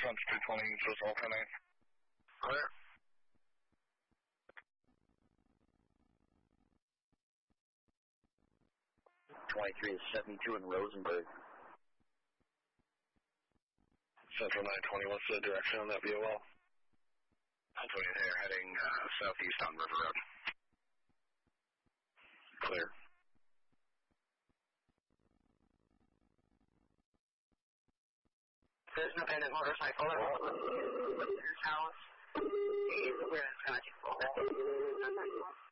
French 220, just alternate. Clear. 23 is 72 in Rosenberg. Central 920, what's the direction on that VOL? 920, they're heading southeast on River Road. Clear. There's an abandoned motorcycle at his house. He's aware it's going to